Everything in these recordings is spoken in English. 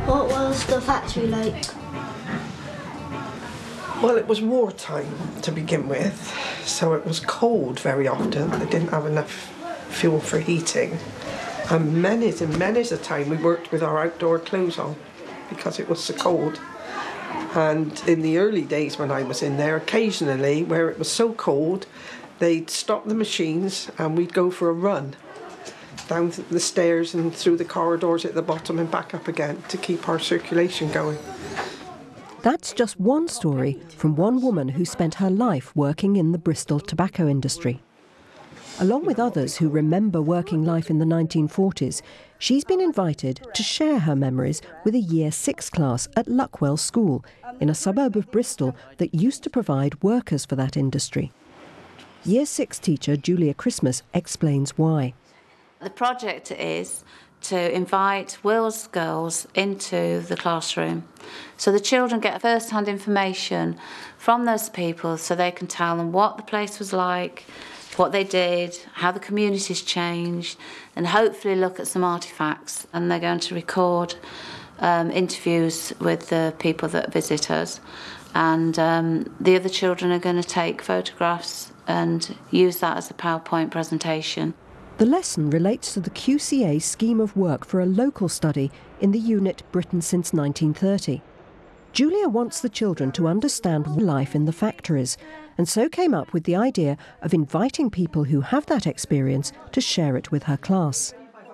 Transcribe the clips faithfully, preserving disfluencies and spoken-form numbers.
What was the factory like? Well, it was wartime to begin with, so it was cold very often. They didn't have enough fuel for heating. And many's and many's a time we worked with our outdoor clothes on because it was so cold. And in the early days when I was in there, occasionally, where it was so cold, they'd stop the machines and we'd go for a run down the stairs and through the corridors at the bottom and back up again to keep our circulation going. That's just one story from one woman who spent her life working in the Bristol tobacco industry. Along with others who remember working life in the nineteen forties, she's been invited to share her memories with a Year six class at Luckwell School in a suburb of Bristol that used to provide workers for that industry. Year six teacher Julia Christmas explains why. The project is to invite Wills girls into the classroom so the children get first-hand information from those people so they can tell them what the place was like, what they did, how the community's changed, and hopefully look at some artefacts. And they're going to record um, interviews with the people that visit us, and um, the other children are going to take photographs and use that as a PowerPoint presentation. The lesson relates to the Q C A scheme of work for a local study in the unit Britain since nineteen thirty. Julia wants the children to understand life in the factories, and so came up with the idea of inviting people who have that experience to share it with her class.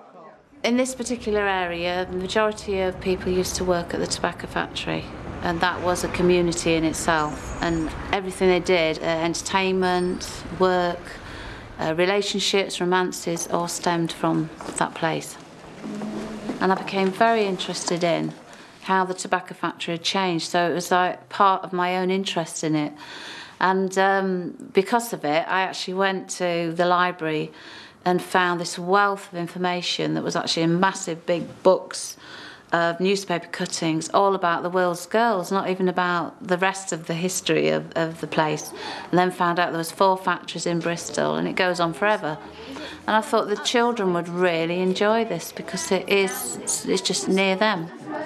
In this particular area, the majority of people used to work at the tobacco factory, and that was a community in itself. And everything they did, uh, entertainment, work, uh, relationships, romances, all stemmed from that place. And I became very interested in how the tobacco factory had changed, so it was like part of my own interest in it. And um, because of it, I actually went to the library and found this wealth of information that was actually in massive big books of newspaper cuttings all about the Wills girls, not even about the rest of the history of, of the place. And then found out there was four factories in Bristol, and it goes on forever. And I thought the children would really enjoy this because it is, it's just near them.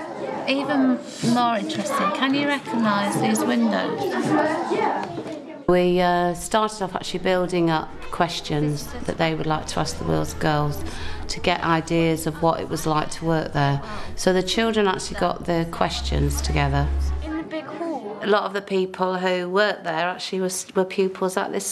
Even more interesting, can you recognise these windows? We uh, started off actually building up questions that they would like to ask the Wills girls to get ideas of what it was like to work there. So the children actually got the questions together. In the big hall? A lot of the people who worked there actually was, were pupils at this